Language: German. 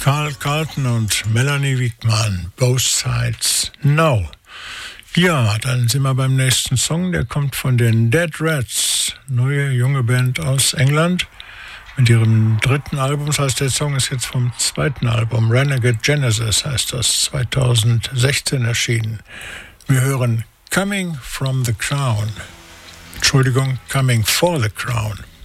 Carl Carlton und Melanie Wiegmann, Both Sides Now. Ja, dann sind wir beim nächsten Song, der kommt von den Dead Rats, neue junge Band aus England. Mit ihrem dritten Album, das heißt, der Song ist jetzt vom zweiten Album, Renegade Genesis heißt das, 2016 erschienen. Wir hören Coming from the Crown. Entschuldigung, Coming for the Crown.